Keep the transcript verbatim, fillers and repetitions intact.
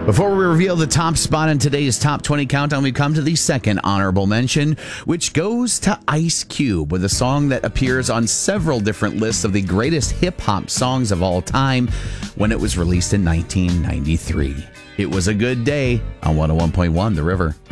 Before we reveal the top spot in today's Top twenty Countdown, we come to the second honorable mention, which goes to Ice Cube with a song that appears on several different lists of the greatest hip-hop songs of all time when it was released in nineteen ninety-three. It was a good day on one oh one point one The River.